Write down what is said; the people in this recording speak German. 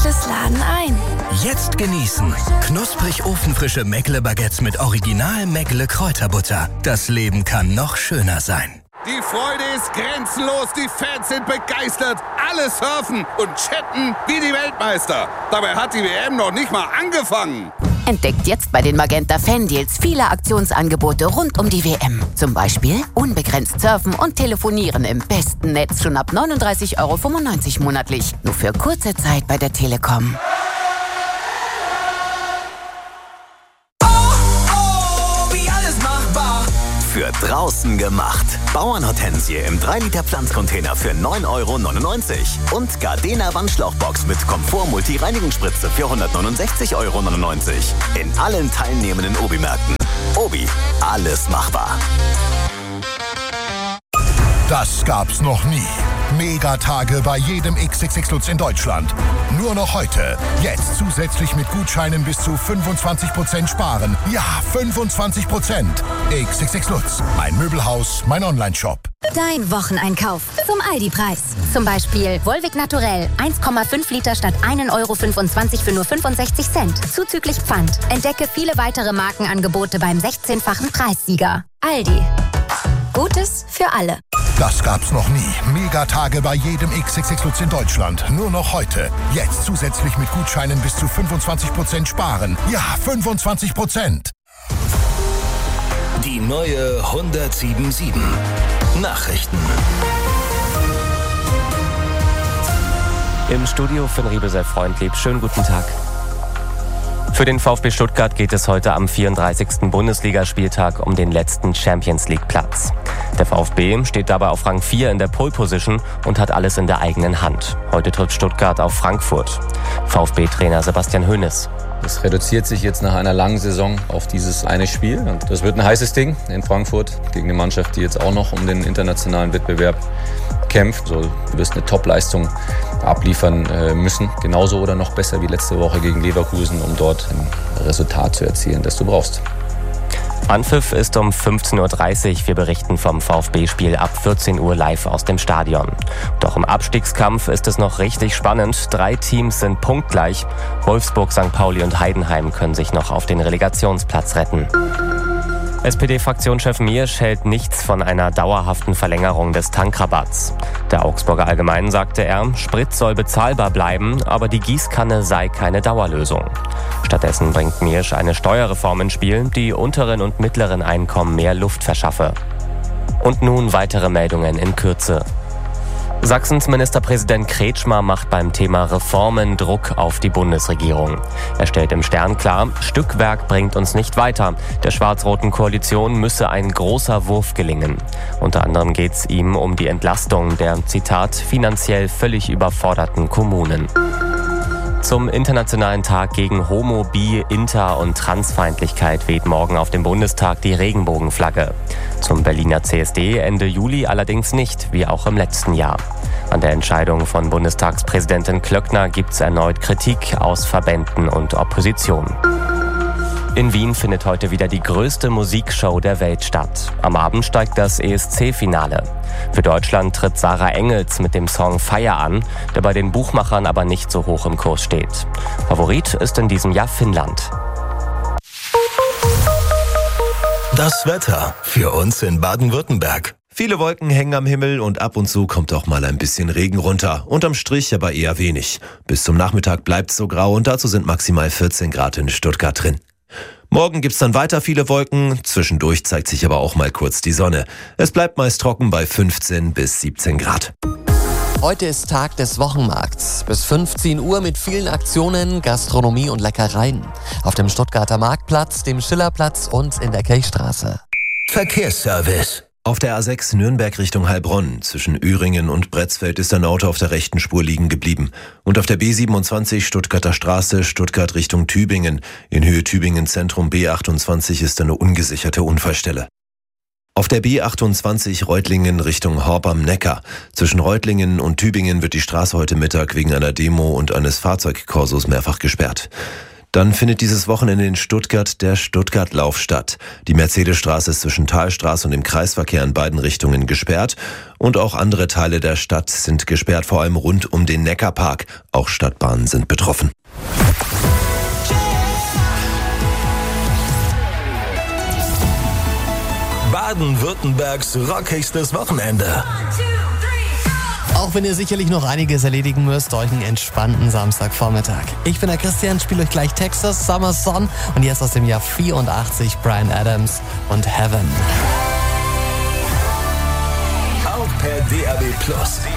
Gutes laden ein. Jetzt genießen. Knusprig ofenfrische Meckle-Baguettes mit Original Meckle-Kräuterbutter. Das Leben kann noch schöner sein. Die Freude ist grenzenlos, die Fans sind begeistert. Alle surfen und chatten wie die Weltmeister. Dabei hat die WM noch nicht mal angefangen. Entdeckt jetzt bei den Magenta Fan-Deals viele Aktionsangebote rund um die WM. Zum Beispiel unbegrenzt surfen und telefonieren im besten Netz schon ab 39,95 € monatlich. Nur für kurze Zeit bei der Telekom. Für draußen gemacht. Bauernhortensie im 3-Liter Pflanzcontainer für 9,99 € und Gardena Wandschlauchbox mit Komfort-Multi-Reinigungsspritze für 169,99 € in allen teilnehmenden Obi-Märkten. Obi, alles machbar. Das gab's noch nie. Megatage bei jedem XXX Lutz in Deutschland. Nur noch heute. Jetzt zusätzlich mit Gutscheinen bis zu 25% sparen. Ja, 25%. XXX Lutz. Mein Möbelhaus, mein Onlineshop. Dein Wocheneinkauf zum Aldi-Preis. Zum Beispiel Volvic Naturell 1,5 Liter statt 1,25 € für nur 65 Cent. Zuzüglich Pfand. Entdecke viele weitere Markenangebote beim 16-fachen Preissieger. Aldi. Gutes für alle. Das gab's noch nie. Megatage bei jedem XXX Lutz in Deutschland. Nur noch heute. Jetzt zusätzlich mit Gutscheinen bis zu 25% sparen. Ja, 25%. Die neue 107.7 Nachrichten. Im Studio Finn Riebel sei freundlich. Schönen guten Tag. Für den VfB Stuttgart geht es heute am 34. Bundesligaspieltag um den letzten Champions-League-Platz. Der VfB steht dabei auf Rang 4 in der Pole-Position und hat alles in der eigenen Hand. Heute trifft Stuttgart auf Frankfurt. VfB-Trainer Sebastian Hoeneß. Es reduziert sich jetzt nach einer langen Saison auf dieses eine Spiel. Und das wird ein heißes Ding in Frankfurt gegen eine Mannschaft, die jetzt auch noch um den internationalen Wettbewerb kämpft. Du wirst eine Top-Leistung abliefern müssen. Genauso oder noch besser wie letzte Woche gegen Leverkusen, um dort ein Resultat zu erzielen, das du brauchst. Anpfiff ist um 15:30 Uhr. Wir berichten vom VfB-Spiel ab 14 Uhr live aus dem Stadion. Doch im Abstiegskampf ist es noch richtig spannend. 3 Teams sind punktgleich. Wolfsburg, St. Pauli und Heidenheim können sich noch auf den Relegationsplatz retten. SPD-Fraktionschef Miersch hält nichts von einer dauerhaften Verlängerung des Tankrabatts. Der Augsburger Allgemeinen sagte er, Sprit soll bezahlbar bleiben, aber die Gießkanne sei keine Dauerlösung. Stattdessen bringt Miersch eine Steuerreform ins Spiel, die unteren und mittleren Einkommen mehr Luft verschaffe. Und nun weitere Meldungen in Kürze. Sachsens Ministerpräsident Kretschmer macht beim Thema Reformen Druck auf die Bundesregierung. Er stellt im Stern klar, Stückwerk bringt uns nicht weiter. Der schwarz-roten Koalition müsse ein großer Wurf gelingen. Unter anderem geht es ihm um die Entlastung der, Zitat, finanziell völlig überforderten Kommunen. Zum Internationalen Tag gegen Homo-, Bi-, Inter- und Transfeindlichkeit weht morgen auf dem Bundestag die Regenbogenflagge. Zum Berliner CSD Ende Juli allerdings nicht, wie auch im letzten Jahr. An der Entscheidung von Bundestagspräsidentin Klöckner gibt es erneut Kritik aus Verbänden und Opposition. In Wien findet heute wieder die größte Musikshow der Welt statt. Am Abend steigt das ESC-Finale. Für Deutschland tritt Sarah Engels mit dem Song Fire an, der bei den Buchmachern aber nicht so hoch im Kurs steht. Favorit ist in diesem Jahr Finnland. Das Wetter für uns in Baden-Württemberg. Viele Wolken hängen am Himmel und ab und zu kommt auch mal ein bisschen Regen runter. Unterm Strich aber eher wenig. Bis zum Nachmittag bleibt es so grau und dazu sind maximal 14 Grad in Stuttgart drin. Morgen gibt's dann weiter viele Wolken, zwischendurch zeigt sich aber auch mal kurz die Sonne. Es bleibt meist trocken bei 15 bis 17 Grad. Heute ist Tag des Wochenmarkts. Bis 15 Uhr mit vielen Aktionen, Gastronomie und Leckereien. Auf dem Stuttgarter Marktplatz, dem Schillerplatz und in der Kirchstraße. Verkehrsservice. Auf der A6 Nürnberg Richtung Heilbronn zwischen Öhringen und Bretzfeld ist ein Auto auf der rechten Spur liegen geblieben. Und auf der B27 Stuttgarter Straße, Stuttgart Richtung Tübingen, in Höhe Tübingen Zentrum B28 ist eine ungesicherte Unfallstelle. Auf der B28 Reutlingen Richtung Horb am Neckar. Zwischen Reutlingen und Tübingen wird die Straße heute Mittag wegen einer Demo und eines Fahrzeugkorsos mehrfach gesperrt. Dann findet dieses Wochenende in Stuttgart der Stuttgart-Lauf statt. Die Mercedesstraße ist zwischen Thalstraße und dem Kreisverkehr in beiden Richtungen gesperrt. Und auch andere Teile der Stadt sind gesperrt, vor allem rund um den Neckarpark. Auch Stadtbahnen sind betroffen. Baden-Württembergs rockigstes Wochenende. Auch wenn ihr sicherlich noch einiges erledigen müsst, euch einen entspannten Samstagvormittag. Ich bin der Christian, spiele euch gleich Texas Summer Son und jetzt aus dem Jahr 84 Bryan Adams und Heaven. Auch per DAB+.